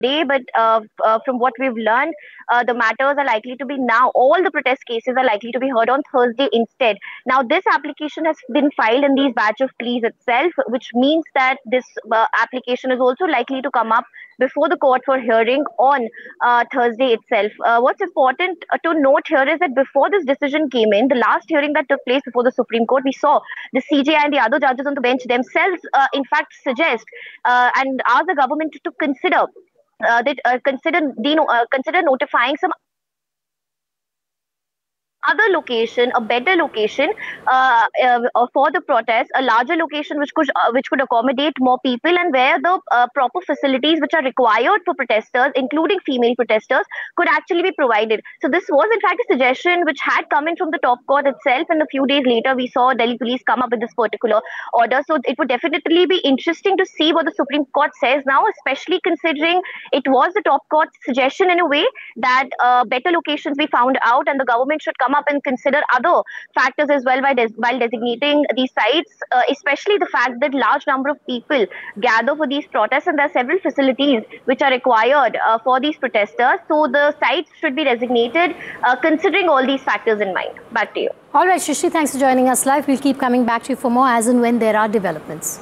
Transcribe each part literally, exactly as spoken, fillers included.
day, but uh, uh, from what we've learned, uh, the matters are likely to be now, all the protest cases are likely to be heard on Thursday instead. Now, this application has been filed in these batch of pleas itself, which means that this uh, application is also likely to come up before the court for hearing on uh, Thursday itself. Uh, what's important uh, to note here is that before this decision came in, the last hearing that took place before the Supreme Court, we saw the C J I and the other judges on the bench themselves, uh, in fact, suggest uh, and ask the government to consider uh, that uh, consider de- uh, consider notifying some other location, a better location uh, uh, for the protest, a larger location which could uh, which could accommodate more people, and where the uh, proper facilities which are required for protesters, including female protesters, could actually be provided. So this was in fact a suggestion which had come in from the top court itself, and a few days later we saw Delhi police come up with this particular order. So it would definitely be interesting to see what the Supreme Court says now, especially considering it was the top court's suggestion in a way that uh, better locations be found out, and the government should come up and consider other factors as well while, des while designating these sites, uh, especially the fact that large number of people gather for these protests, and there are several facilities which are required uh, for these protesters. So the sites should be designated uh, considering all these factors in mind. Back to you. All right, Shrishti, thanks for joining us live. We'll keep coming back to you for more as and when there are developments.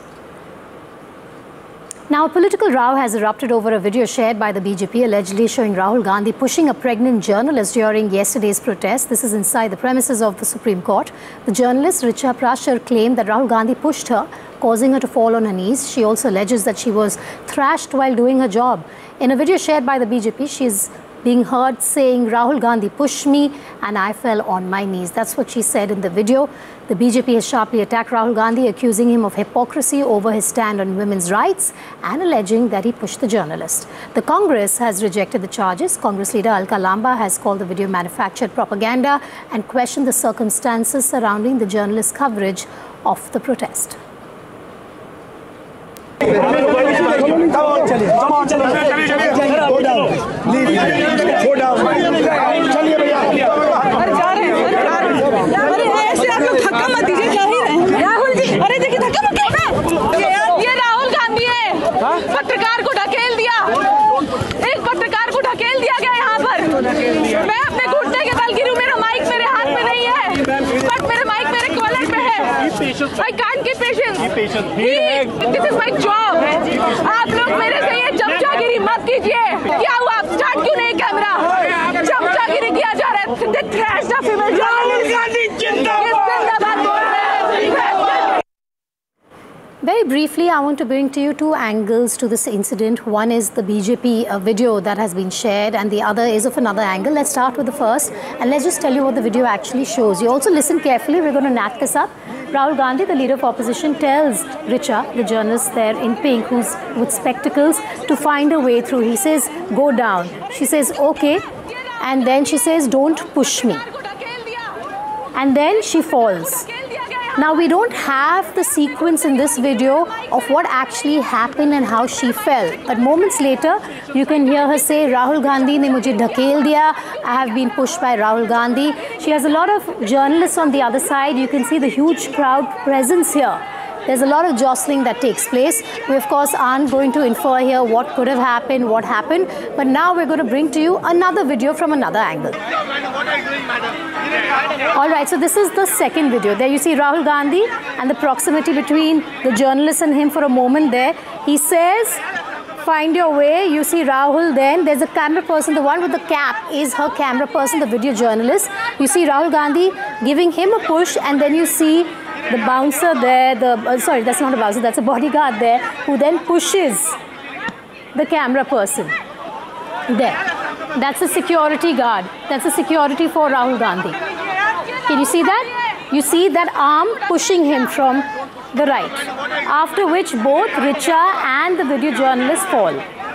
Now, a political row has erupted over a video shared by the B J P allegedly showing Rahul Gandhi pushing a pregnant journalist during yesterday's protest. This is inside the premises of the Supreme Court. The journalist Richa Prashar claimed that Rahul Gandhi pushed her, causing her to fall on her knees. She also alleges that she was thrashed while doing her job. In a video shared by the B J P, she is being heard saying, "Rahul Gandhi pushed me and I fell on my knees." That's what she said in the video. The B J P has sharply attacked Rahul Gandhi, accusing him of hypocrisy over his stand on women's rights and alleging that he pushed the journalist. The Congress has rejected the charges. Congress leader Alka Lamba has called the video manufactured propaganda and questioned the circumstances surrounding the journalist's coverage of the protest. Rahul ji, अरे देखिए धक्का मुक्की ये राहुल गांधी है। पत्रकार को ढकेल दिया, एक पत्रकार को ढकेल दिया गया यहाँ पर। मैं अपने घुटने के बल गिरूं, मेरा माइक मेरे हाथ में नहीं है, बट मेरे माइक मेरे कॉलर पे है। I can't keep patience. This is my job. आप लोग मेरे से ये चमचागिरी मत कीजिए। क्या हुआ? आप स्टार्ट क्यों नहीं कैमरा? चमचागिरी किया जा रहा है। The trash of female journalists. Very briefly, I want to bring to you two angles to this incident. One is the B J P uh, video that has been shared, and the other is of another angle. Let's start with the first, and let's just tell you what the video actually shows. You also listen carefully. We're going to knack this up. Rahul Gandhi, the leader of opposition, tells Richa, the journalist there in pink, who's with spectacles, to find a way through. He says, "Go down." She says, "Okay." And then she says, "Don't push me." And then she falls. Now, we don't have the sequence in this video of what actually happened and how she fell. But moments later, you can hear her say, "Rahul Gandhi ne mujhe dhakel diya. I have been pushed by Rahul Gandhi." She has a lot of journalists on the other side. You can see the huge crowd presence here. There's a lot of jostling that takes place. We, of course, aren't going to infer here what could have happened, what happened. But now we're going to bring to you another video from another angle. All right, so this is the second video. There you see Rahul Gandhi and the proximity between the journalist and him for a moment there. He says, "Find your way." You see Rahul then. There's a camera person. The one with the cap is her camera person, the video journalist. You see Rahul Gandhi giving him a push, and then you see the bouncer there, the uh, sorry, that's not a bouncer, that's a bodyguard there, who then pushes the camera person there. That's a security guard. That's a security for Rahul Gandhi. Can you see that? You see that arm pushing him from the right. After which both Richa and the video journalist fall.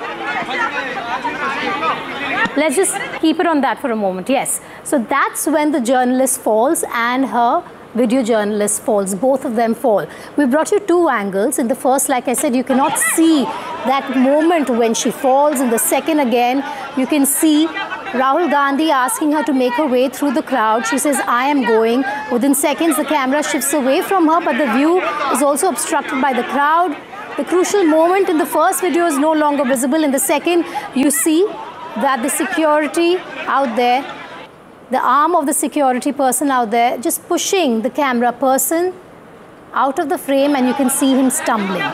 Let's just keep it on that for a moment. Yes. So that's when the journalist falls and her video journalist falls. Both of them fall. We brought you two angles. In the first, like I said, you cannot see that moment when she falls. In the second, again, you can see Rahul Gandhi asking her to make her way through the crowd. She says, "I am going." Within seconds, the camera shifts away from her, but the view is also obstructed by the crowd. The crucial moment in the first video is no longer visible. In the second, you see that the security out there, the arm of the security person out there, just pushing the camera person out of the frame, and you can see him stumbling.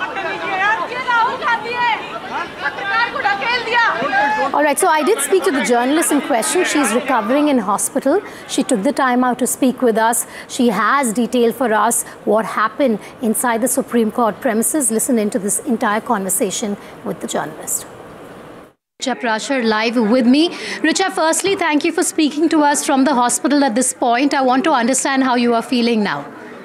All right, so I did speak to the journalist in question. She's recovering in hospital. She took the time out to speak with us. She has detailed for us what happened inside the Supreme Court premises. Listen into this entire conversation with the journalist. Richa Prashar live with me. Richa, firstly, thank you for speaking to us from the hospital at this point. I want to understand how you are feeling now.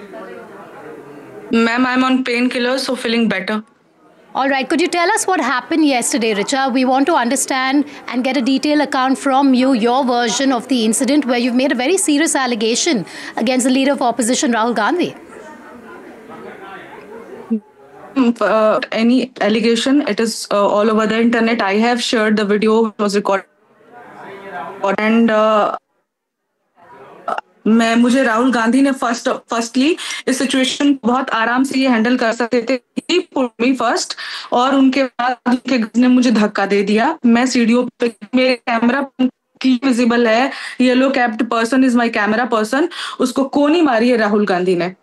Ma'am, I'm on painkillers, so feeling better. All right. Could you tell us what happened yesterday, Richa? We want to understand and get a detailed account from you, your version of the incident where you've made a very serious allegation against the leader of opposition, Rahul Gandhi. Uh, any allegation, it is uh, all over the internet. I have shared the video, it was recorded. And uh, मैं मुझे राहुल गांधी ने first firstly इस situation को बहुत आराम से ये handle कर सकते थे, ही पुट मी फर्स्ट, और उनके बाद उनके ने मुझे धक्का दे दिया. मैं सीढ़ियों पे, मेरे कैमरा की विजिबल है, yellow capped person is my camera person, उसको कोनी मारी है राहुल गांधी ने.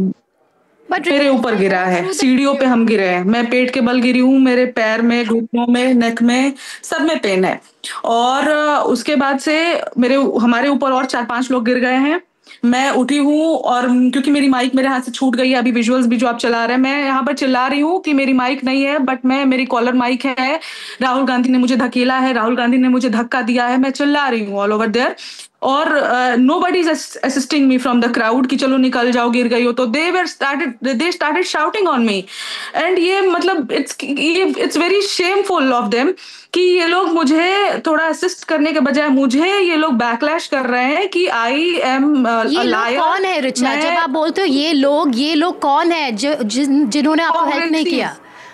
But मेरे ऊपर गिरा है, सीढ़ियों पे हम गिरे हैं. मैं पेट के बल गिरी हूँ, मेरे पैर में, घुटनों में, नेक में, सब में पेन है. और उसके बाद से मेरे हमारे ऊपर और चार पांच लोग गिर गए हैं. मैं उठी हूँ और क्योंकि मेरी माइक मेरे हाथ से छूट गई है, अभी विजुअल्स भी जो आप चला रहे हैं, मैं यहाँ पर चिल्ला रही हूँ कि मेरी माइक नहीं है, बट मैं मेरी कॉलर माइक है. राहुल गांधी ने मुझे धकेला है, राहुल गांधी ने मुझे धक्का दिया है, मैं चिल्ला रही हूँ ऑल ओवर देयर. और nobody is assisting me from the crowd कि चलो निकल जाओ, गिर गई हो तो. दे were started they started shouting on me. And ये मतलब it's it's very shameful of them कि ये लोग मुझे थोड़ा असिस्ट करने के बजाय मुझे ये लोग बैकलैश कर रहे हैं कि आई एम ये लोग कौन है रिचा? जब आप बोलते हो ये लोग, ये लोग कौन है जो जिन, जिन्होंने आपको हेल्प नहीं किया?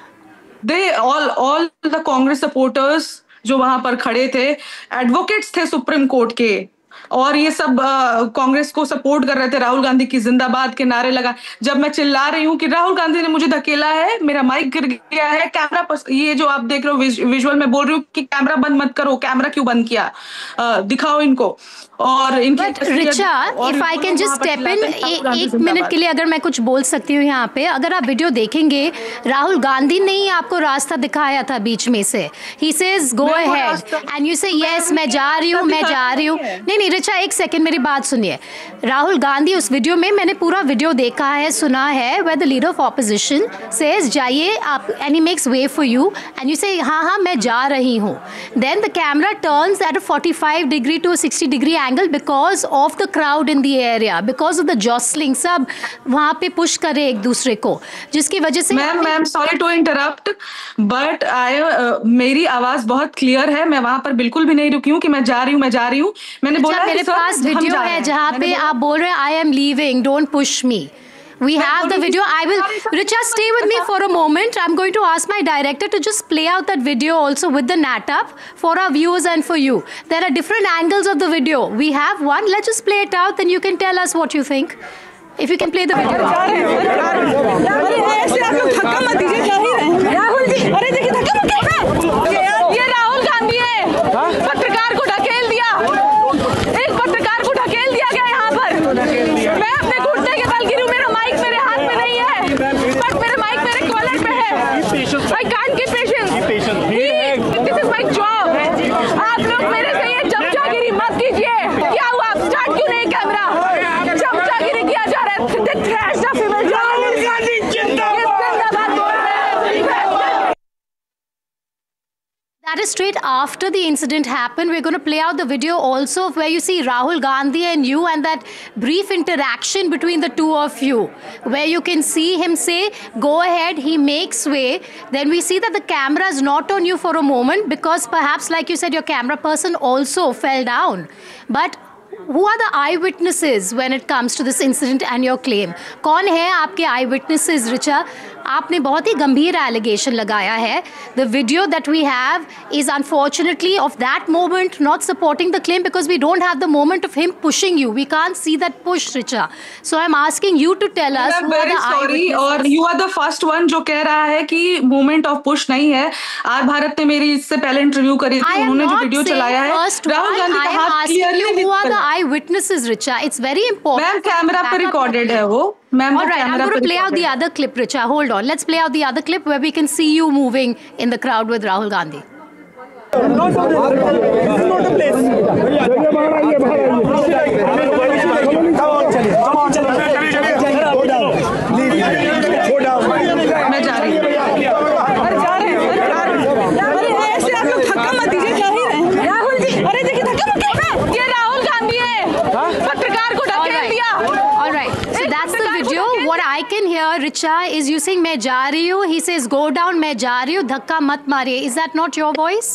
They all all the Congress supporters जो वहां पर खड़े थे, एडवोकेट्स थे सुप्रीम कोर्ट के, और ये सब कांग्रेस को सपोर्ट कर रहे थे, राहुल गांधी की जिंदाबाद के नारे लगा. जब मैं चिल्ला रही हूँ कि राहुल गांधी ने मुझे धकेला है, मेरा माइक गिर गया है, कैमरा, ये जो आप देख रहे हो विज, विजुअल में बोल रही हूँ कि कैमरा बंद मत करो, कैमरा क्यों बंद किया, आ, दिखाओ इनको. और इनकी Richa, if I can just step in एक मिनट के लिए, अगर मैं कुछ बोल सकती हूँ यहाँ पे, अगर आप वीडियो देखेंगे, राहुल गांधी ने ही आपको रास्ता दिखाया था बीच में से. He says go ahead and you से यस मैं जा रही हूँ, मैं जा रही हूँ. नहीं नहीं रिचा, एक सेकंड मेरी बात सुनिए. राहुल गांधी उस वीडियो में, मैंने पूरा वीडियो देखा है, सुना है, where the leader of opposition says जाइए आप, and he makes way for you and you से हाँ हाँ मैं जा रही हूँ. Then the camera turns at a forty five degree to sixty degree angle because of the crowd in the area, because of the jostling. सब वहाँ पे पुश करे एक दूसरे को, जिसकी वजह से. Ma'am ma'am sorry to interrupt, but I मेरी आवाज बहुत क्लियर है. मैं वहाँ पर बिल्कुल भी नहीं रुकी हूँ कि मैं जा रही हूँ, मैं जा रही हूँ. मैंने बोला मेरे पास वीडियो है जहाँ पे आप बोल रहे हैं I am leaving, don't push me. We have the video. I will, Richa, stay with me for a moment. I'm going to ask my director to just play out that video also with the nat up for our viewers and for you. There are different angles of the video. We have one. Let's just play it out, then you can tell us what you think. If you can play the video. ये राहुल गांधी है, पत्रकार को ढकेल दिया, एक पत्रकार को ढकेल दिया गया यहाँ पर. मैं अपने घुटने के बल गिरी हूँ, मेरा माइक मेरे हाथ में नहीं है, बट मेरा माइक मेरे कॉलर पे है. I can't keep patience. This is my job. आप लोग मेरे से ये चमचागिरी मत कीजिए. क्या हुआ, स्टार्ट क्यों नहीं कैमरा? चमचागिरी किया जा रहा है. That is straight after the incident happened. We're going to play out the video also where you see Rahul Gandhi and you, and that brief interaction between the two of you, where you can see him say, go ahead, he makes way. Then we see that the camera is not on you for a moment because perhaps, like you said, your camera person also fell down. But who are the eyewitnesses when it comes to this incident and your claim? कौन है आपके eyewitnesses, Richa? आपने बहुत ही गंभीर allegation लगाया है. The video that we have is unfortunately of that moment not supporting the claim because we don't have the moment of him pushing you. We can't see that push, Richa. So I'm asking you to tell us. I'm very sorry. और you are the first one जो कह रहा है कि moment of push नहीं है. आज भारत ने मेरी इससे पहले इंटरव्यू करी थी, उन्होंने जो वीडियो चलाया है, राहुल गांधी का हाथ clearly who are the eyewitnesses, Richa? It's very important. Ma'am camera पे रिकॉर्डेड है वो. Ma'am, all right, I'm going to play out the other clip, Richa. Hold on. Let's play out the other clip where we can see you moving in the crowd with Rahul Gandhi. मैं जा रही हूँ. ऐसे आप लोग धक्का मत दीजिए, जा ही रहे हैं. राहुल जी, अरे देखिए धक्का मत कीजिए. ये राहुल गांधी है, पत्रकार को ढकेल दिया. All right. So that's the video. What I can hear, Richa, is you saying मैं जा रही हूँ. He says go down, मैं जा रही हूँ, धक्का मत मारिए. Is that not your voice?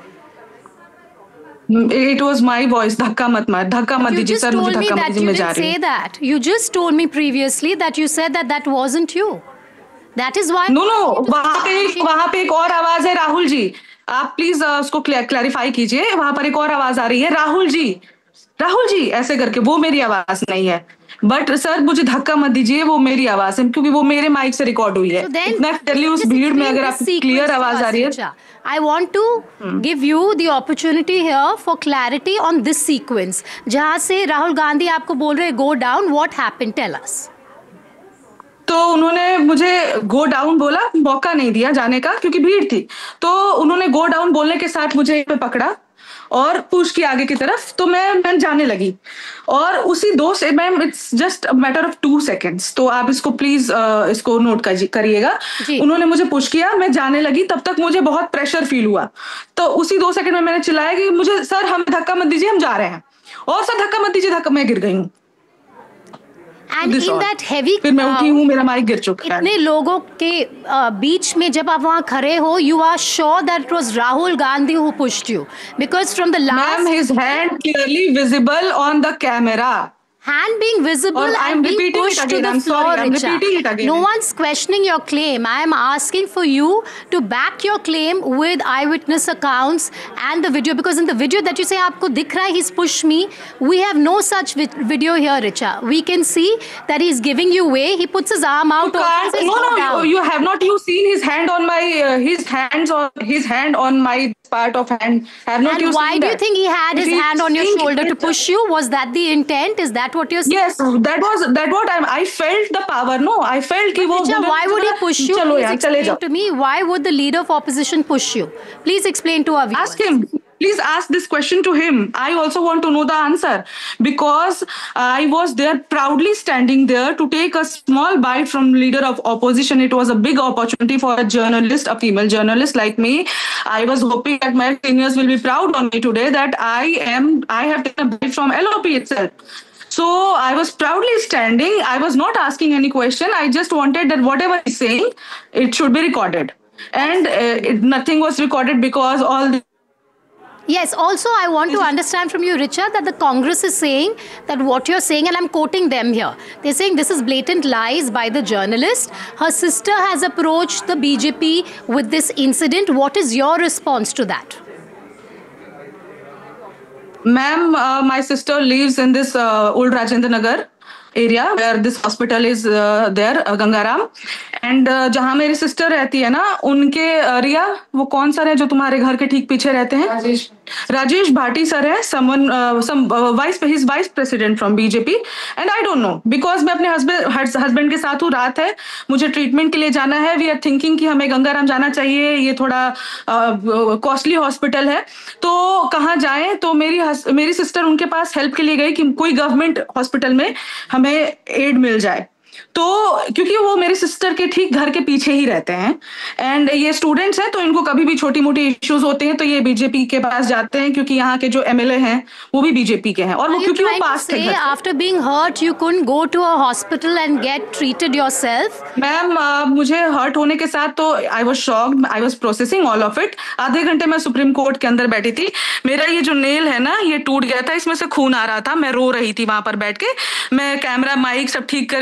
It was my voice. धक्का मत मार, धक्का मत दीजिए सर, मुझे धक्का मत दीजिए, मैं जा रही हूँ. You just told me that you didn't say that. You just told me previously that you said that that wasn't you. That is why. No, no. वहाँ पे वहाँ पे एक और आवाज है, राहुल जी. आप प्लीज उसको क्लैरिफाई कीजिए. वहाँ पर एक और आवाज आ रही है, राहुल जी, राहुल जी ऐसे करके. वो मेरी आवाज नहीं है. बट सर मुझे धक्का मत दीजिए, वो मेरी आवाज है क्योंकि वो मेरे माइक से रिकॉर्ड हुई है. इतना क्लियरली उस भीड़ में अगर आपको क्लियर आवाज आ रही है. I want to hmm. give you the opportunity here for clarity on this sequence. जहाँ से राहुल गांधी आपको बोल रहे go down, what happened? Tell us. तो उन्होंने मुझे गो डाउन बोला, मौका नहीं दिया जाने का क्योंकि भीड़ थी. तो उन्होंने गो डाउन बोलने के साथ मुझे पे पकड़ा और पुश किया आगे की तरफ. तो मैं मैं जाने लगी और उसी दो से ma'am it's just a matter of two seconds. तो आप इसको प्लीज uh, इसको नोट करिएगा. उन्होंने मुझे पुश किया, मैं जाने लगी. तब तक मुझे बहुत प्रेशर फील हुआ. तो उसी दो सेकंड में मैंने चिल्लाया कि मुझे सर हम धक्का मत दीजिए, हम जा रहे हैं. और सर धक्का मत दीजिए, धक्का. मैं गिर गई हूँ. And in that heavy फिर मैं उठी हूँ, मेरा माइक गिर चुका है. इतने लोगों के बीच में जब आप वहाँ खड़े हो, you are sure that it was Rahul Gandhi who pushed you because from the last. Ma'am, his hand clearly visible on the camera. Hand being visible Or and being pushed to the I'm floor, sorry, I'm Richa. repeating it again. No one's questioning your claim. I am asking for you to back your claim with eyewitness accounts and the video, because in the video that you say आपको दिख रहा है he's pushed me, we have no such video here, Richa. We can see that he's giving you way. He puts his arm out. You can't, says, no, no, down. you, you have not you seen his hand on my uh, his hands on his hand on my part of hand. Have not and you why seen do that? you think he had his He's hand on your seen shoulder it. to push you? Was that the intent? Is that what you're saying? Yes, that was that what I'm. I felt the power. No, I felt कि वो. Richa, why would he push you? चलो Please यार, चले explain जाओ. to me. Why would the leader of opposition push you? Please explain to our viewers. Ask him. Please ask this question to him. I also want to know the answer because I was there proudly standing there to take a small bite from leader of opposition. It was a big opportunity for a journalist, a female journalist like me. I was hoping that my seniors will be proud on me today that I am, I have taken a bite from L O P itself. So I was proudly standing. I was not asking any question. I just wanted that whatever he's saying, it should be recorded. And uh, it, nothing was recorded because all the Yes, also I want to understand from you, Richa, that the Congress is saying that what you're saying, and I'm quoting them here, they're saying this is blatant lies by the journalist. Her sister has approached the B J P with this incident. What is your response to that? Ma'am, uh, my sister lives in this uh, old Rajendra Nagar area where this hospital is uh, there, uh, Gangaram. And uh, जहाँ मेरी sister रहती है ना, उनके uh, रिया, वो कौन sir है जो तुम्हारे घर के ठीक पीछे रहते हैं? राजेश राजेश भाटी सर है. Someone some vice his vice president from BJP. And I don't know because मैं अपने हस्बैंड हस्बैंड के साथ हूँ. रात है, मुझे ट्रीटमेंट के लिए जाना है. वी आर थिंकिंग कि हमें गंगाराम जाना चाहिए. ये थोड़ा कॉस्टली uh, हॉस्पिटल है, तो कहाँ जाएं? तो मेरी मेरी सिस्टर उनके पास हेल्प के लिए गई कि कोई गवर्नमेंट हॉस्पिटल में हमें एड मिल जाए. तो क्योंकि वो मेरे सिस्टर के ठीक घर के पीछे ही रहते हैं एंड ये स्टूडेंट्स हैं, तो इनको कभी भी छोटी मोटी इश्यूज होते हैं तो ये बीजेपी के पास जाते हैं क्योंकि यहाँ के जो एमएलए हैं वो भी बीजेपी के हैं. और वो क्योंकि वो पास थे. After being heard you couldn't go to a hospital and gate treated yourself? Ma'am मुझे हर्ट होने के साथ तो I was shocked. I was processing all of it. आधे घंटे मैं सुप्रीम कोर्ट के अंदर बैठी थी. मेरा ये जो नेल है ना, ये टूट गया था, इसमें से खून आ रहा था. मैं रो रही थी वहां पर बैठ के. मैं कैमरा माइक सब ठीक कर रही थी. मेरा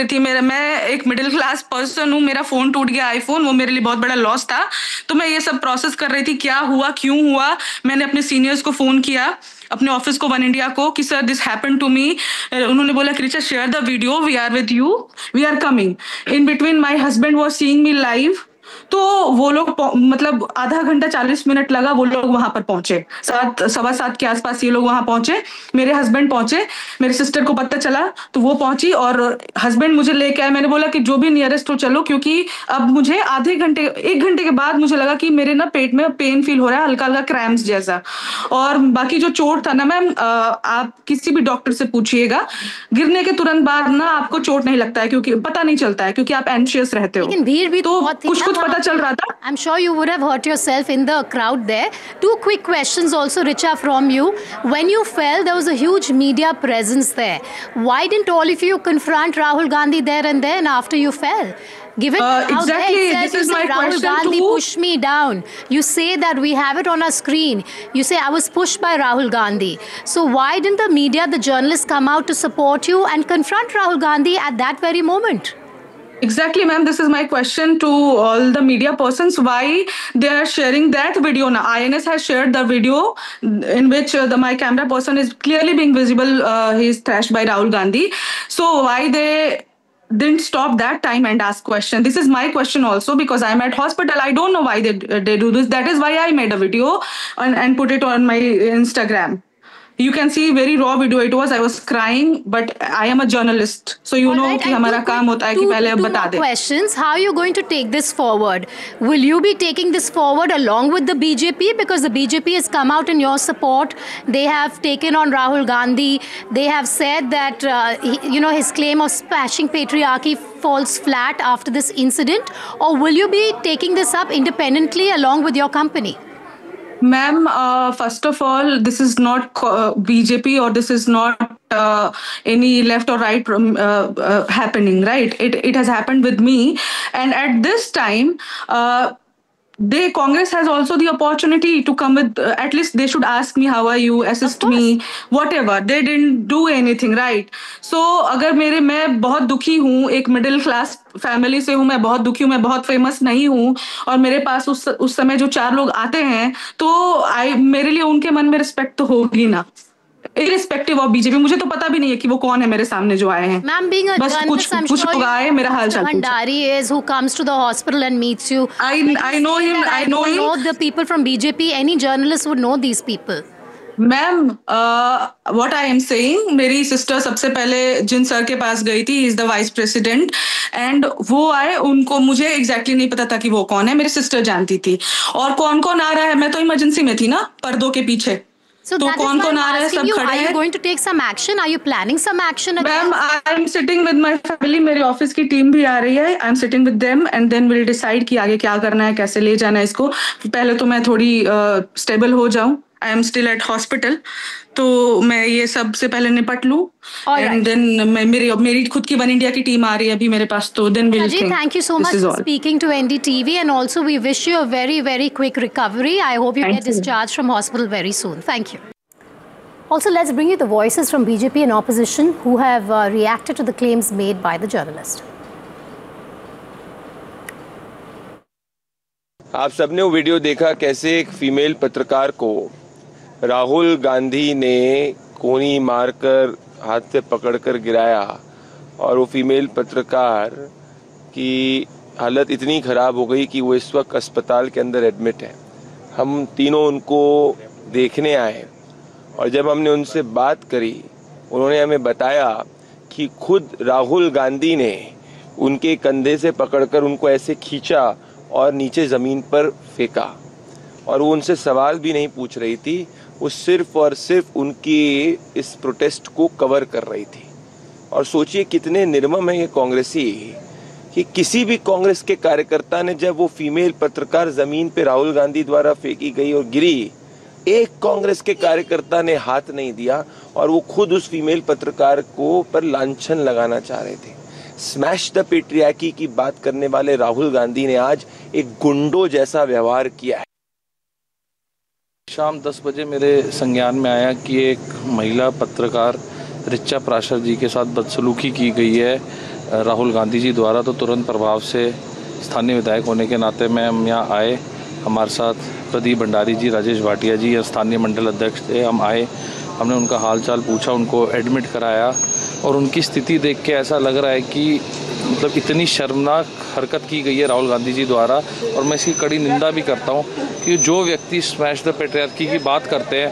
मैं एक मिडिल क्लास पर्सन हूँ, मेरा फोन टूट गया आईफोन, वो मेरे लिए बहुत बड़ा लॉस था। तो मैं ये सब प्रोसेस कर रही थी, क्या हुआ, क्यों हुआ। मैंने अपने सीनियर्स को फोन किया, अपने ऑफिस को, वन इंडिया को, कि sir this happened to me. उन्होंने बोला कि Richa share the video, we are with you, we are coming. In between my husband was seeing me live. तो वो लोग मतलब आधा घंटा चालीस मिनट लगा, वो लोग वहां पर पहुंचे, सात सवा सात के आसपास ये लोग वहां पहुंचे। मेरे हस्बैंड पहुंचे, मेरे सिस्टर को पता चला तो वो पहुंची और हस्बैंड मुझे लेके आए। मैंने बोला कि जो भी नियरेस्ट हो चलो, क्योंकि अब मुझे आधे घंटे एक घंटे के बाद मुझे लगा कि मेरे ना पेट में पेन फील हो रहा है, हल्का हल्का क्रैम्प्स जैसा। और बाकी जो चोट था ना मैम, आप किसी भी डॉक्टर से पूछिएगा, गिरने के तुरंत बाद ना आपको चोट नहीं लगता है, क्योंकि पता नहीं चलता है, क्योंकि आप एंशियस रहते हो। लेकिन भीड़ भी तो कुछ कुछ पता चल रहा था। I'm sure you would have hurt yourself in the crowd there. Two quick questions also, Richa, from you. When you fell, there was a huge media presence there. Why didn't all of you confront Rahul Gandhi there and then after you fell? Given uh, how exactly, there it says, this is you say, my Rahul question Gandhi too. pushed me down. You say that we have it on our screen. You say I was pushed by Rahul Gandhi. So why didn't the media, the journalists come out to support you and confront Rahul Gandhi at that very moment? Exactly, ma'am. This is my question to all the media persons. Why they are sharing that video now? I N S has shared the video in which uh, the my camera person is clearly being visible. Uh, he is thrashed by Rahul Gandhi. So why they didn't stop that time and ask question? This is my question also, because I'm at hospital. I don't know why they they do this. That is why I made a video and, and put it on my Instagram. You can see very raw video it was. I was crying, but I am a journalist, so you All know right, कि हमारा काम होता है कि पहले अब बता दे। Questions: How are you going to take this forward? Will you be taking this forward along with the B J P, because the B J P has come out in your support? They have taken on Rahul Gandhi. They have said that uh, he, you know his claim of smashing patriarchy falls flat after this incident. Or will you be taking this up independently along with your company? Ma'am, uh, first of all, this is not uh, B J P, or this is not uh, any left or right um, uh, uh, happening, right? It it has happened with me, and at this time, uh, they Congress has also the opportunity to come with. Uh, at least they should ask me, how are you? Assist me, whatever. They didn't do anything, right? So अगर मेरे मैं बहुत दुखी हूँ, एक middle class family से हूँ, मैं बहुत दुखी हूँ, मैं बहुत फेमस नहीं हूँ, और मेरे पास उस उस समय जो चार लोग आते हैं, तो आई मेरे लिए उनके मन में रिस्पेक्ट तो होगी ना, irrespective of B J P. मुझे तो पता भी नहीं है कि वो कौन है मेरे सामने जो आए हैं। Ma'am, being a बस कुछ journalist, I'm कुछ sure लोग आए, मेरा हाल चाल पूछा। Bhandari is who comes to the hospital and meets you. I I know him. I know him. know the people from B J P. Any journalist would know these people. Ma'am, what I am saying, मेरी sister सबसे पहले जिन sir के पास गई थी, is the vice president, and वो आए, उनको मुझे एग्जैक्टली नहीं पता था कि वो कौन है, मेरी सिस्टर जानती थी। और कौन कौन आ रहा है, मैं तो इमरजेंसी में थी ना, पर्दों के पीछे। So तो कौन कौन आ रहा है, सब खड़े हैं। Are you going to take some action? Are you planning some action? Ma'am, I am sitting with my family, मेरे ऑफिस की टीम भी आ रही है। I am sitting with them and then will decide कि आगे क्या करना है, कैसे ले जाना है इसको। पहले तो मैं थोड़ी स्टेबल uh, हो जाऊं। I am still at hospital, तो मैं ये सब से पहले निपट लूं, एंड देन मैं मेरी मेरी खुद की वन इंडिया की टीम आ रही है अभी मेरे पास, तो then will think. Thank you so much for speaking to N D T V, and also we wish you a very very quick recovery. I hope you get discharged from hospital very soon. Thank you. Also, let's bring you the voices from B J P and opposition who have uh, reacted to the claims made by the journalist. आप सबने वो video देखा कैसे एक female पत्रकार को राहुल गांधी ने कोनी मारकर हाथ से पकड़कर गिराया, और वो फीमेल पत्रकार की हालत इतनी ख़राब हो गई कि वो इस वक्त अस्पताल के अंदर एडमिट है। हम तीनों उनको देखने आए, और जब हमने उनसे बात करी, उन्होंने हमें बताया कि खुद राहुल गांधी ने उनके कंधे से पकड़कर उनको ऐसे खींचा और नीचे ज़मीन पर फेंका, और वो उनसे सवाल भी नहीं पूछ रही थी, वो सिर्फ और सिर्फ उनकी इस प्रोटेस्ट को कवर कर रही थी। और सोचिए कितने निर्मम है ये कांग्रेसी कि किसी भी कांग्रेस के कार्यकर्ता ने, जब वो फीमेल पत्रकार ज़मीन पे राहुल गांधी द्वारा फेंकी गई और गिरी, एक कांग्रेस के कार्यकर्ता ने हाथ नहीं दिया, और वो खुद उस फीमेल पत्रकार को पर लांछन लगाना चाह रहे थे। स्मैश द पेट्रियार्की की बात करने वाले राहुल गांधी ने आज एक गुंडों जैसा व्यवहार किया है। शाम दस बजे मेरे संज्ञान में आया कि एक महिला पत्रकार रिचा प्राशर जी के साथ बदसलूकी की गई है राहुल गांधी जी द्वारा, तो तुरंत प्रभाव से स्थानीय विधायक होने के नाते मैं हम यहाँ आए। हमारे साथ प्रदीप भंडारी जी, राजेश भाटिया जी स्थानीय मंडल अध्यक्ष थे। हम आए, हमने उनका हाल चाल पूछा, उनको एडमिट कराया और उनकी स्थिति देख के ऐसा लग रहा है कि मतलब इतनी शर्मनाक हरकत की गई है राहुल गांधी जी द्वारा। और मैं इसकी कड़ी निंदा भी करता हूँ कि जो व्यक्ति स्मैश द पैट्रियार्की की बात करते हैं